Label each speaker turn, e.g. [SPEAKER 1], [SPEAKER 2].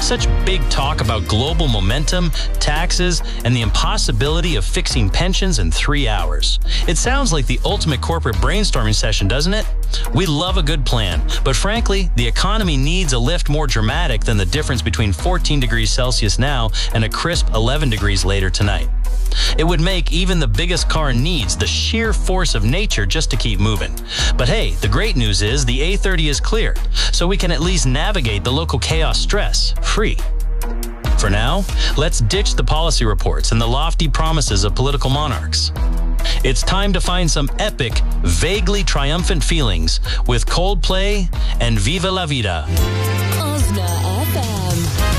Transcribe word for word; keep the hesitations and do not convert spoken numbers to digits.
[SPEAKER 1] Such big talk about global momentum, taxes, and the impossibility of fixing pensions in three hours. It sounds like the ultimate corporate brainstorming session, doesn't it? We love a good plan, but frankly, the economy needs a lift more dramatic than the difference between fourteen degrees Celsius now and a crisp eleven degrees later tonight. It would make even the biggest car needs the sheer force of nature just to keep moving. But hey, the great news is the A thirty is clear, so we can at least navigate the local chaos stress free. For now, let's ditch the policy reports and the lofty promises of political monarchs. It's time to find some epic, vaguely triumphant feelings with Coldplay and Viva la Vida.
[SPEAKER 2] Ozna